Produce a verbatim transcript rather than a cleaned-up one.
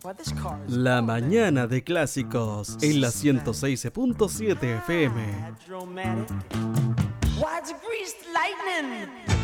La mañana de clásicos en la ciento seis punto siete F M.